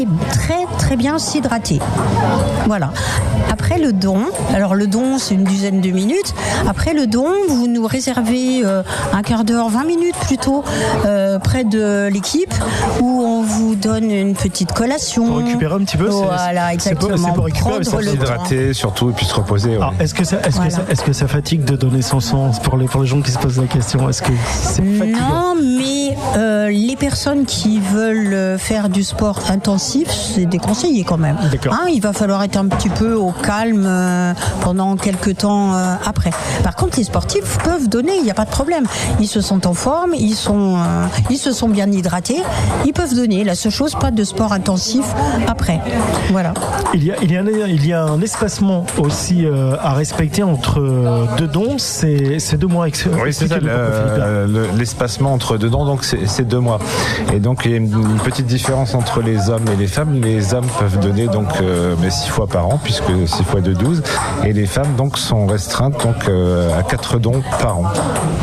très très bien s'hydrater. Voilà. Après le don, alors le don c'est une dizaine de minutes. Après le don, vous nous réservez un quart d'heure, 20 minutes plutôt, près de l'équipe, où on vous donne une petite collation. Pour récupérer un petit peu. Voilà, exactement. C'est pour récupérer, pour s'hydrater surtout et puis se reposer. Ouais. Alors, est-ce que ça fatigue de donner son sang pour les gens qui se posent la question? Est-ce que c'est fatigant? Non, mais les personnes qui veulent faire du sport intensif, c'est déconseillé quand même. D'accord. Il va falloir être un petit peu au calme pendant quelques temps après. Par contre, les sportifs peuvent donner, il n'y a pas de problème. Ils se sentent en forme, ils se sont bien hydratés, ils peuvent donner. La seule chose, pas de sport intensif après. Voilà. Il y a un espacement aussi à respecter entre deux dons, c'est 2 mois. Oui, c'est ça. L'espacement entre deux dons, donc c'est 2 mois. Et donc il y a une petite différence entre les hommes et les femmes. Les hommes peuvent donner donc 6 fois par an, puisque 6 fois de 12, et les femmes donc sont restreintes donc à 4 dons par an.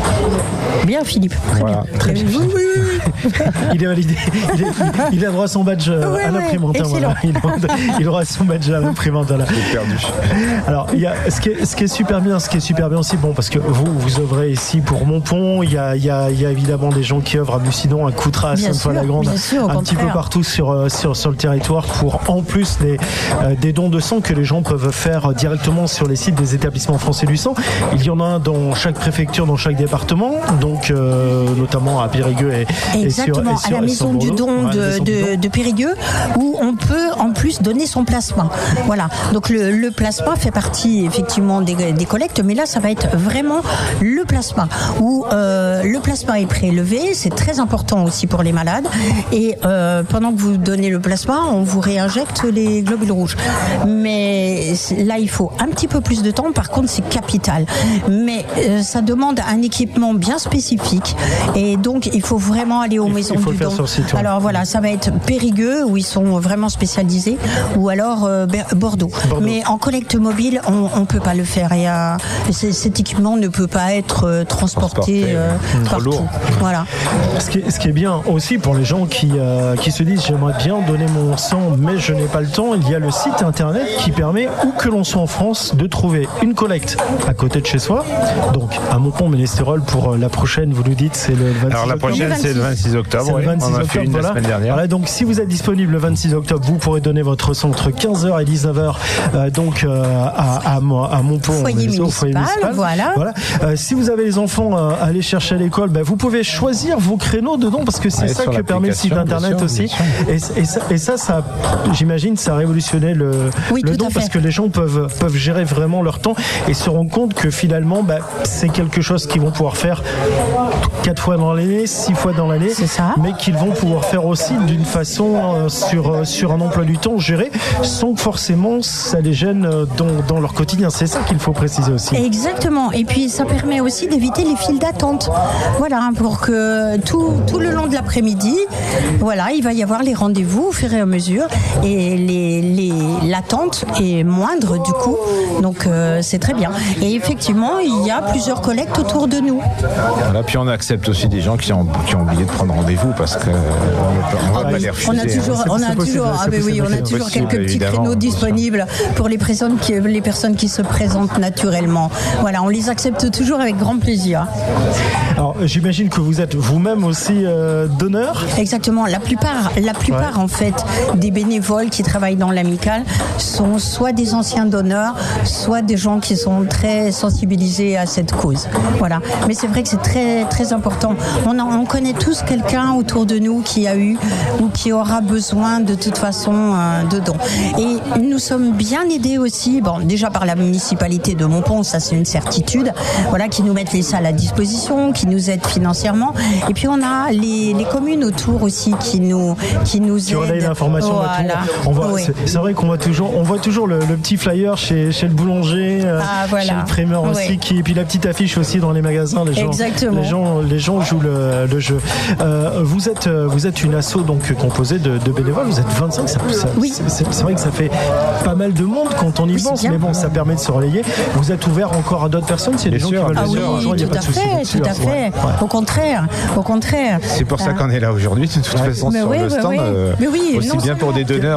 Bien Philippe, très voilà, bien. Très bien. Oui. Il est validé. Il a droit à son badge à l'imprimante. Voilà. Il aura son badge à l'imprimante. Voilà. J'ai perdu. Alors, il y a ce qui est super bien aussi, bon, parce que vous œuvrez ici pour Montpont. Il y a évidemment des gens qui œuvrent à Mucidon, à Coutras, à Sainte-Foy-la-Grande, un petit peu partout sur le territoire, pour en plus des dons de sang que les gens peuvent faire directement sur les sites des établissements français du sang. Il y en a un dans chaque préfecture, dans chaque département, donc notamment à Périgueux et exactement, à la maison du don de Périgueux, où on peut en plus donner son plasma. Voilà. Donc le plasma fait partie effectivement des collectes, mais là ça va être vraiment le plasma, où le plasma est prélevé, c'est très important aussi pour les malades, et pendant que vous donnez le plasma, on vous réinjecte les globules rouges. Mais là il faut un petit peu plus de temps, par contre c'est capital. Mais ça demande un équipement bien spécifique, et donc il faut vraiment aller aux maisons du don. Alors voilà, ça va être Périgueux, où ils sont vraiment spécialisés, ou alors Bordeaux. Mais en collecte mobile, on peut pas le faire. Cet équipement ne peut pas être transporté partout. Lourd. Voilà. Ce qui est bien aussi pour les gens qui se disent j'aimerais bien donner mon sang, mais je n'ai pas le temps, il y a le site internet qui permet, où que l'on soit en France, de trouver une collecte à côté de chez soi. Donc à Montpont-Ménestérol, pour la prochaine, vous nous dites, c'est le 26 octobre. Alors la prochaine, c'est le 26 octobre. Oui. On a fait une la semaine dernière. Voilà, donc si vous êtes disponible le 26 octobre, vous pourrez donner votre sang entre 15h et 19h donc à Montpont, au foyer municipal. Voilà. Si vous avez les enfants à aller chercher à l'école, vous pouvez choisir vos créneaux dedans, parce que c'est ça que permet le site internet aussi. Et ça, j'imagine, ça a révolutionné le don, parce que les gens peuvent gérer vraiment leur temps et se rendre compte que finalement, c'est quelque chose qu'ils vont pouvoir faire 4 fois dans l'année, 6 fois dans l'année, mais qu'ils vont pouvoir faire aussi d'une façon sur un emploi du temps géré, sans que forcément ça les gêne dans leur quotidien. C'est ça qu'il faut préciser aussi. Exactement. Et puis ça permet aussi d'éviter les files d'attente. Voilà, pour que tout le long de l'après-midi, voilà, il va y avoir les rendez-vous au fur et à mesure, et l'attente est moindre du coup. Donc c'est très bien. Et effectivement, il y a plusieurs collectes autour de nous. Voilà, puis on accepte aussi des gens qui ont oublié de prendre rendez-vous, parce qu'on va pas les refuser. On a toujours quelques petits créneaux disponibles pour les personnes qui se présentent naturellement. Voilà, on les accepte toujours avec grand plaisir. Alors j'imagine que vous êtes vous-même aussi donneur. Exactement. La plupart en fait des bénévoles qui travaillent dans l'amicale sont soit des anciens donneurs, soit des gens qui sont très sensibilisés à cette cause. Voilà. Mais c'est vrai que c'est très très important. On connaît tous quelqu'un autour de nous qui a eu ou qui aura besoin de toute façon de dons. Et nous sommes bien aidés aussi, déjà par la municipalité de Montpont, ça c'est une certitude, voilà, qui nous mettent les salles à disposition, qui nous aident financièrement. Et puis on a les communes autour aussi qui nous aident. Relaient l'information. Voilà. C'est vrai qu'on voit toujours le petit flyer chez le boulanger, chez le primeur aussi, et puis la petite affiche aussi dans les magasins. Les gens jouent le jeu. Vous êtes une asso donc composée de bénévoles. Vous êtes 25. Oui. C'est vrai que ça fait pas mal de monde quand on y pense, mais bon, ça permet de se relayer. Vous êtes ouvert encore à d'autres personnes, si des gens qui veulent venir. Tout à fait. Au contraire. C'est pour ça qu'on est là aujourd'hui. De toute façon, sur le stand, aussi bien pour des donneurs